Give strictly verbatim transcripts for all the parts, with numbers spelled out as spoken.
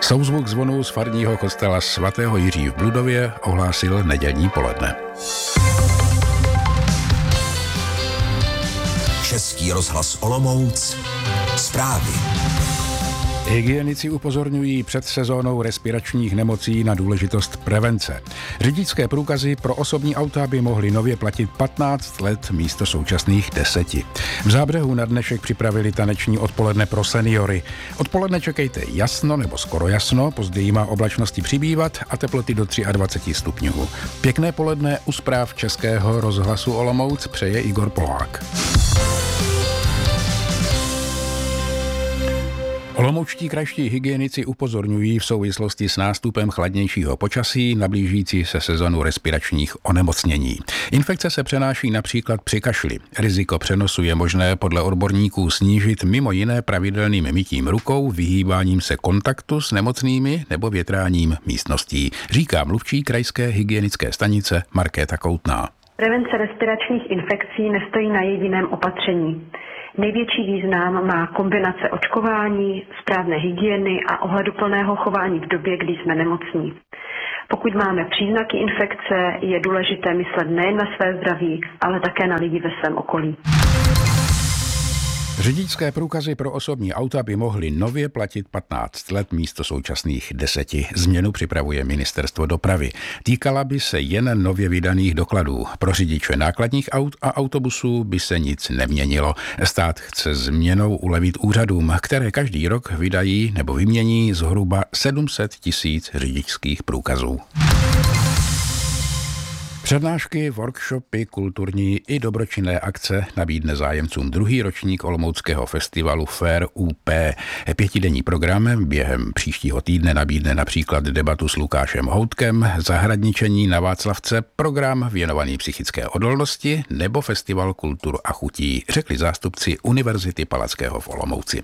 Souzvuk zvonu z farního kostela svatého Jiří v Bludově ohlásil nedělní poledne. Český rozhlas Olomouc. Zprávy. Hygienici upozorňují před sezónou respiračních nemocí na důležitost prevence. Řidičské průkazy pro osobní auta by mohly nově platit patnáct let místo současných deseti. V Zábřehu na dnešek připravili taneční odpoledne pro seniory. Odpoledne čekejte jasno nebo skoro jasno, později má oblačnosti přibývat a teploty do dvacet tři stupňů. Pěkné poledne u zpráv Českého rozhlasu Olomouc přeje Igor Polák. Olomoučtí krajští hygienici upozorňují v souvislosti s nástupem chladnějšího počasí na blížící se sezonu respiračních onemocnění. Infekce se přenáší například při kašli. Riziko přenosu je možné podle odborníků snížit mimo jiné pravidelným mytím rukou, vyhýbáním se kontaktu s nemocnými nebo větráním místností, říká mluvčí krajské hygienické stanice Markéta Koutná. Prevence respiračních infekcí nestojí na jediném opatření. Největší význam má kombinace očkování, správné hygieny a ohleduplného chování v době, kdy jsme nemocní. Pokud máme příznaky infekce, je důležité myslet nejen na své zdraví, ale také na lidi ve svém okolí. Řidičské průkazy pro osobní auta by mohly nově platit patnáct let místo současných deseti. Změnu připravuje Ministerstvo dopravy. Týkala by se jen nově vydaných dokladů. Pro řidiče nákladních aut a autobusů by se nic neměnilo. Stát chce změnou ulevit úřadům, které každý rok vydají nebo vymění zhruba sedm set tisíc řidičských průkazů. Přednášky, workshopy, kulturní i dobročinné akce nabídne zájemcům druhý ročník olomouckého festivalu Fair U P. Pětidenní program během příštího týdne nabídne například debatu s Lukášem Houtkem, zahradničení na Václavce, program věnovaný psychické odolnosti nebo festival kultur a chutí, řekli zástupci Univerzity Palackého v Olomouci.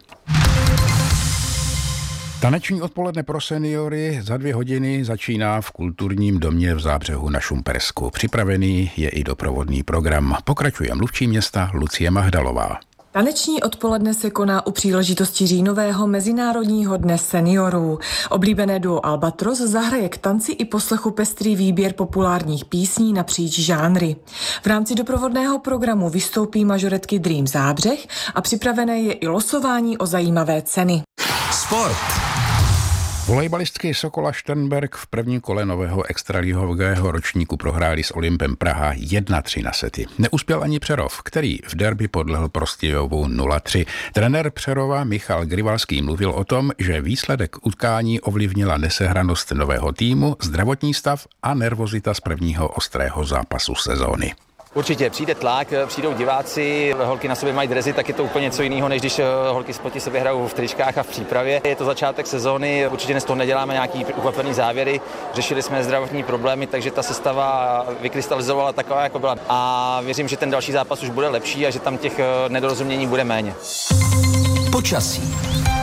Taneční odpoledne pro seniory za dvě hodiny začíná v kulturním domě v Zábřehu na Šumpersku. Připravený je i doprovodný program. Pokračuje mluvčí města Lucie Mahdalová. Taneční odpoledne se koná u příležitosti říjnového Mezinárodního dne seniorů. Oblíbené duo Albatros zahraje k tanci i poslechu pestrý výběr populárních písní napříč žánry. V rámci doprovodného programu vystoupí mažoretky Dream Zábřeh a připravené je i losování o zajímavé ceny. Sport. Volejbalistky Sokola Šternberk v prvním kole nového extraligového ročníku prohráli s Olympem Praha jedna tři na sety. Neuspěl ani Přerov, který v derby podlehl Prostějovu nula tři. Trenér Přerova Michal Grivalský mluvil o tom, že výsledek utkání ovlivnila nesehranost nového týmu, zdravotní stav a nervozita z prvního ostrého zápasu sezóny. Určitě přijde tlak, přijdou diváci, holky na sobě mají drezy, tak je to úplně něco jiného, než když holky proti sobě hrajou v tričkách a v přípravě. Je to začátek sezóny, určitě z toho neděláme nějaký ukvapený závěry, řešili jsme zdravotní problémy, takže ta sestava vykrystalizovala taková, jako byla. A věřím, že ten další zápas už bude lepší a že tam těch nedorozumění bude méně. Počasí.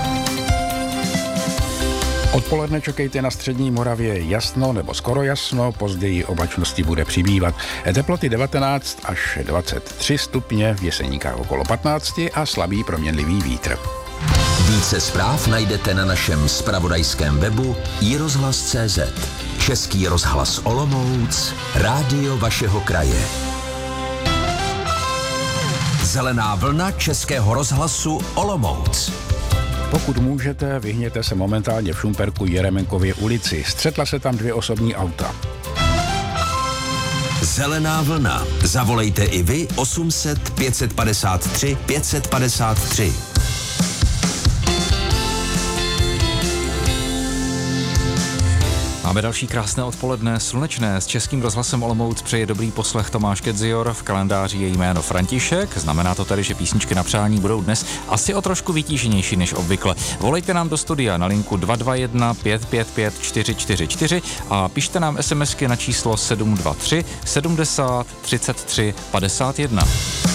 Odpoledne čekejte na střední Moravě jasno nebo skoro jasno, později oblačnosti bude přibývat. Teploty devatenáct až dvacet tři stupně, v Jeseníkách okolo patnáct a slabý proměnlivý vítr. Více zpráv najdete na našem zpravodajském webu i rozhlas tečka cé zet. Český rozhlas Olomouc, rádio vašeho kraje. Zelená vlna Českého rozhlasu Olomouc. Pokud můžete, vyhněte se momentálně v Šumperku Jeremenkově ulici. Střetla se tam dvě osobní auta. Zelená vlna. Zavolejte i vy osm set pět padesát tři pět padesát tři. Máme další krásné odpoledne, slunečné. S Českým rozhlasem Olomouc přeje dobrý poslech Tomáš Kedzior, v kalendáři je jméno František, znamená to tedy, že písničky na přání budou dnes asi o trošku vytíženější než obvykle. Volejte nám do studia na linku dva dva jedna pět pět pět čtyři čtyři čtyři a pište nám SMSky na číslo sedm dva tři sedmdesát třicet tři padesát jedna.